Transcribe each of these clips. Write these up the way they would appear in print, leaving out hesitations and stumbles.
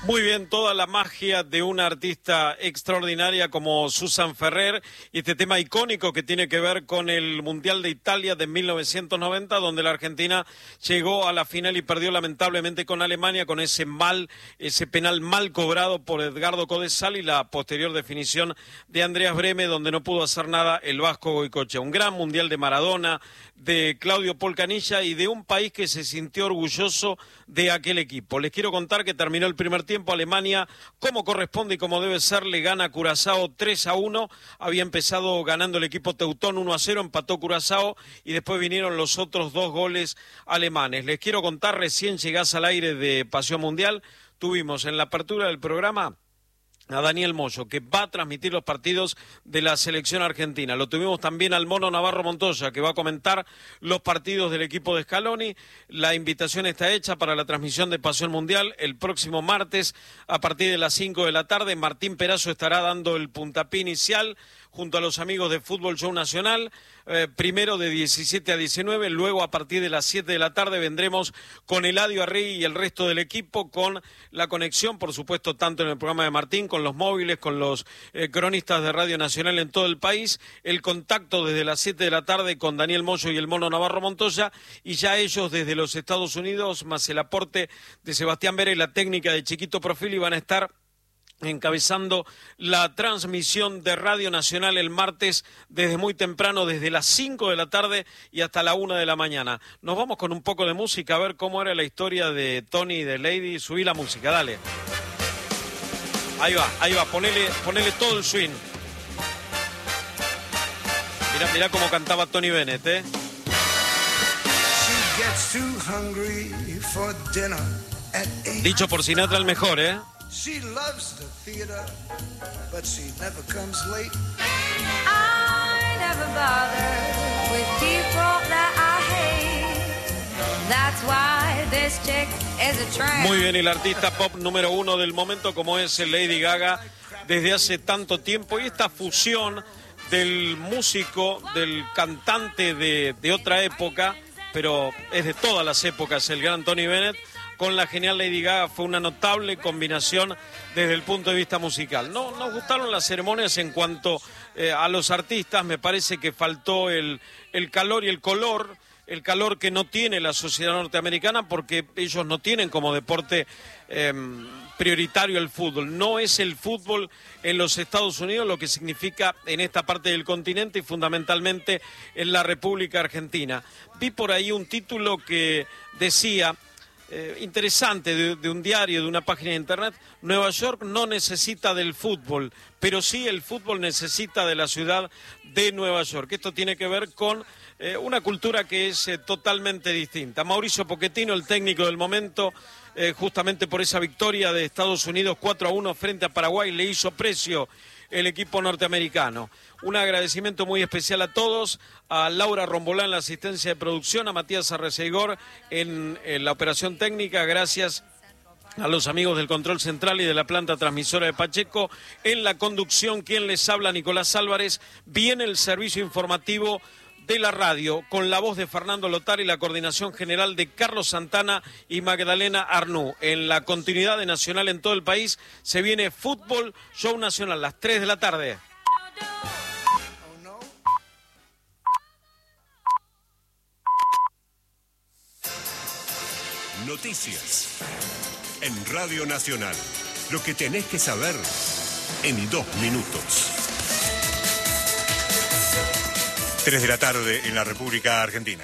Muy bien, toda la magia de una artista extraordinaria como Susan Ferrer y este tema icónico que tiene que ver con el Mundial de Italia de 1990, donde la Argentina llegó a la final y perdió lamentablemente con Alemania con ese penal mal cobrado por Edgardo Codesal y la posterior definición de Andreas Brehme, donde no pudo hacer nada el vasco Goicoechea. Un gran Mundial de Maradona, de Claudio Polcanilla y de un país que se sintió orgulloso de aquel equipo. Les quiero contar que terminó el primer tiempo. Alemania, como corresponde y como debe ser, le gana a Curazao 3-1. Había empezado ganando el equipo teutón 1-0, empató Curazao y después vinieron los otros dos goles alemanes. Les quiero contar, recién llegás al aire de Pasión Mundial, tuvimos en la apertura del programa a Daniel Moyo, que va a transmitir los partidos de la selección argentina. Lo tuvimos también al Mono Navarro Montoya, que va a comentar los partidos del equipo de Scaloni. La invitación está hecha para la transmisión de Pasión Mundial el próximo martes a partir de las 5 de la tarde. Martín Perazo estará dando el puntapié inicial junto a los amigos de Fútbol Show Nacional, primero de 17 a 19, luego a partir de las 7 de la tarde vendremos con Eladio Arregui y el resto del equipo, con la conexión, por supuesto, tanto en el programa de Martín, con los móviles, con los cronistas de Radio Nacional en todo el país, el contacto desde las 7 de la tarde con Daniel Moyo y el Mono Navarro Montoya, y ya ellos desde los Estados Unidos, más el aporte de Sebastián Vera y la técnica de Chiquito Profili, van a estar encabezando la transmisión de Radio Nacional el martes desde muy temprano, desde las 5 de la tarde y hasta la 1 de la mañana. Nos vamos con un poco de música a ver cómo era la historia de Tony y de Lady. Subí la música, dale. Ahí va, ponele todo el swing. Mirá cómo cantaba Tony Bennett, ¿eh? Dicho por Sinatra, el mejor, ¿eh? She loves the theater, but she never comes late. I never bother with people that I hate. That's why this chick is a tramp. Muy bien, y la artista pop número uno del momento, como es Lady Gaga, desde hace tanto tiempo. Y esta fusión del músico, del cantante de otra época, pero es de todas las épocas, el gran Tony Bennett, con la genial Lady Gaga, fue una notable combinación desde el punto de vista musical. No nos gustaron las ceremonias en cuanto a los artistas, me parece que faltó el calor y el calor que no tiene la sociedad norteamericana, porque ellos no tienen como deporte prioritario el fútbol. No es el fútbol en los Estados Unidos lo que significa en esta parte del continente y fundamentalmente en la República Argentina. Vi por ahí un título que decía... interesante de un diario, de una página de internet: Nueva York no necesita del fútbol, pero sí el fútbol necesita de la ciudad de Nueva York. Esto tiene que ver con una cultura que es totalmente distinta. Mauricio Pochettino, el técnico del momento, justamente por esa victoria de Estados Unidos 4-1 frente a Paraguay, le hizo precio el equipo norteamericano. Un agradecimiento muy especial a todos, a Laura Rombolán en la asistencia de producción, a Matías Arreceigor en la operación técnica, gracias a los amigos del control central y de la planta transmisora de Pacheco. En la conducción, quien les habla, Nicolás Álvarez. Viene el servicio informativo de la radio, con la voz de Fernando Lotar y la coordinación general de Carlos Santana y Magdalena Arnú. En la continuidad de Nacional en todo el país, se viene Fútbol Show Nacional, las 3 de la tarde. Noticias en Radio Nacional. Lo que tenés que saber en 2 minutos. 3 de la tarde en la República Argentina.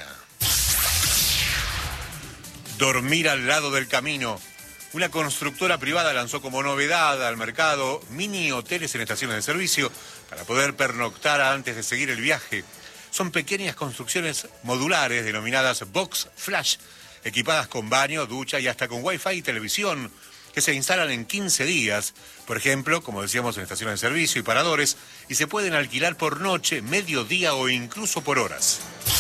Dormir al lado del camino. Una constructora privada lanzó como novedad al mercado mini hoteles en estaciones de servicio para poder pernoctar antes de seguir el viaje. Son pequeñas construcciones modulares denominadas Box Flash, equipadas con baño, ducha y hasta con Wi-Fi y televisión, que se instalan en 15 días, por ejemplo, como decíamos, en estaciones de servicio y paradores, y se pueden alquilar por noche, mediodía o incluso por horas.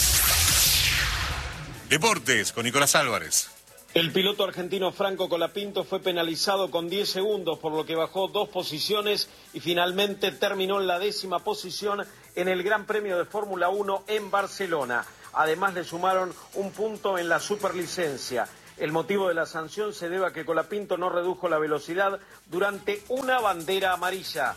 Deportes con Nicolás Álvarez. El piloto argentino Franco Colapinto fue penalizado con 10 segundos, por lo que bajó 2 posiciones y finalmente terminó en la 10ª posición en el Gran Premio de Fórmula 1 en Barcelona. Además le sumaron un punto en la superlicencia. El motivo de la sanción se debe a que Colapinto no redujo la velocidad durante una bandera amarilla.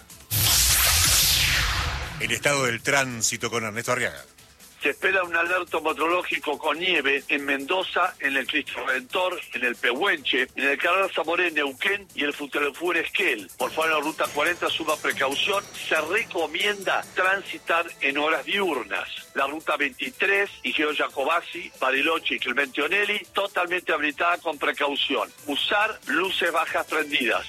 El estado del tránsito con Ernesto Arriaga. Se espera un alerta meteorológico con nieve en Mendoza, en el Cristo Redentor, en el Pehuenche, en el Carrera Zamoré, Neuquén y el Futelefur Esquel. Por favor, en la ruta 40 suma precaución. Se recomienda transitar en horas diurnas. La ruta 23, Igeo Jacobasi, Bariloche y Clemente Onelli, totalmente habilitada con precaución. Usar luces bajas prendidas.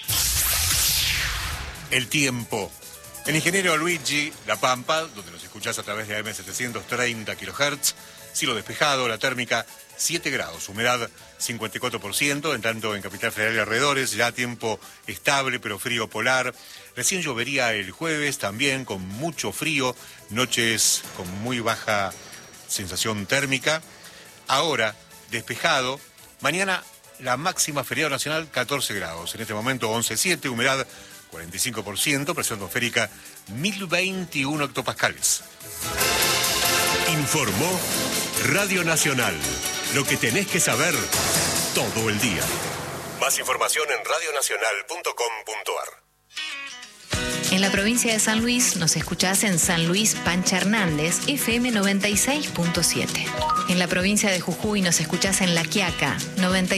El tiempo. El ingeniero Luigi La Pampa, donde nos escuchás a través de AM 730 kHz, cielo despejado, la térmica 7 grados, humedad 54%, en tanto en Capital Federal y alrededores, ya tiempo estable pero frío polar. Recién llovería el jueves, también con mucho frío, noches con muy baja sensación térmica. Ahora, despejado, mañana la máxima feriado nacional 14 grados, en este momento 11,7, humedad 45%, presión atmosférica 1021 hectopascales. Informó Radio Nacional. Lo que tenés que saber todo el día. Más información en radionacional.com.ar. En la provincia de San Luis nos escuchás en San Luis Pancha Hernández, FM 96.7. En la provincia de Jujuy nos escuchás en La Quiaca,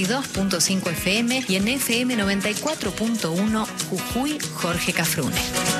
92.5 FM y en FM 94.1 Jujuy Jorge Cafrune.